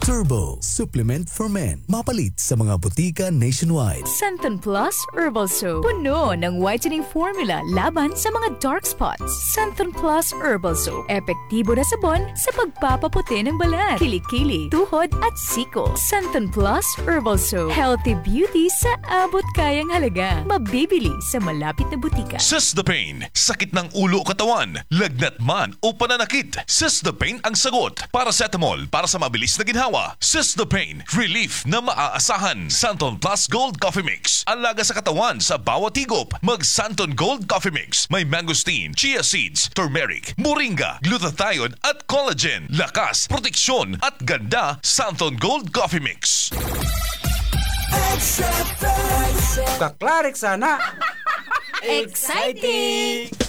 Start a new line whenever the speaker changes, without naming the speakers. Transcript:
Turbo, supplement for men. Mapalit sa mga butika nationwide.
Santon Plus Herbal Soap. Puno ng whitening formula laban sa mga dark spots. Santon Plus Herbal Soap. Epektibo na sabon sa pagpapaputi ng balat, kilikili, tuhod at siko. Santon Plus Herbal Soap. Healthy beauty sa abot kayang halaga. Mabibili sa malapit na butika.
Cystapane, sakit ng ulo o katawan, lagnat man o pananakit. Cystapane ang sagot. Paracetamol para sa mabilis na ginhawa. Cystapane, relief na maaasahan. Santon Plus Gold Coffee Mix. Alaga sa katawan sa bawat higop. Mag Santon Gold Coffee Mix. May mangosteen, chia seeds, turmeric, moringa, glutathione at collagen. Lakas, proteksyon at ganda. Santon Gold Coffee Mix.
Kaklarik sana. Exciting!